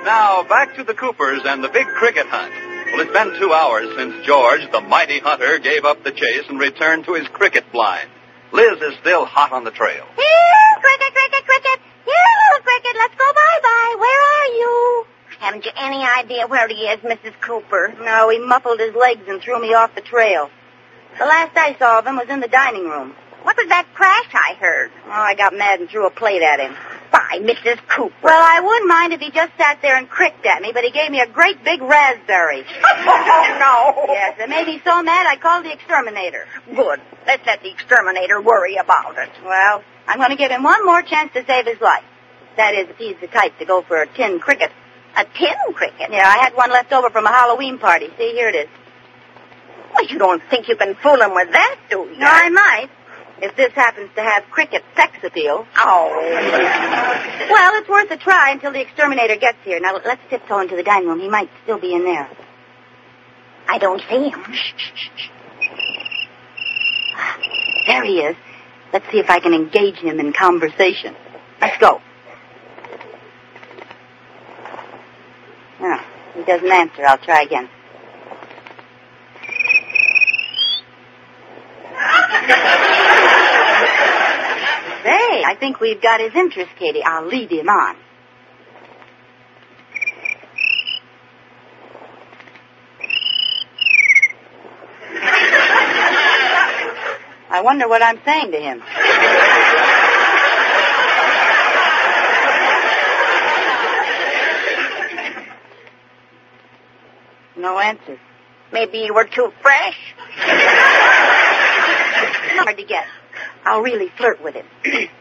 Now, back to the Coopers and the big cricket hunt. Well, it's been 2 hours since George, the mighty hunter, gave up the chase and returned to his cricket blind. Liz is still hot on the trail. Cricket, cricket, cricket. Here, cricket, let's go bye-bye. Where are you? Haven't you any idea where he is, Mrs. Cooper? No, he muffled his legs and threw me off the trail. The last I saw of him was in the dining room. What was that crash I heard? Oh, I got mad and threw a plate at him. By Mrs. Cooper. Well, I wouldn't mind if he just sat there and cricked at me, but he gave me a great big raspberry. Oh, no. Yes, it made me so mad I called the exterminator. Good. Let's let the exterminator worry about it. Well, I'm going to give him one more chance to save his life. That is, if he's the type to go for a tin cricket. A tin cricket? Yeah, I had one left over from a Halloween party. See, here it is. Well, you don't think you can fool him with that, do you? No, I might. If this happens to have cricket sex appeal. Oh. Well, it's worth a try until the exterminator gets here. Now, let's tiptoe into the dining room. He might still be in there. I don't see him. Shh. There he is. Let's see if I can engage him in conversation. Let's go. No, he doesn't answer. I'll try again. Say, I think we've got his interest, Katie. I'll lead him on. I wonder what I'm saying to him. No answer. Maybe you were too fresh. Hard to get. I'll really flirt with him.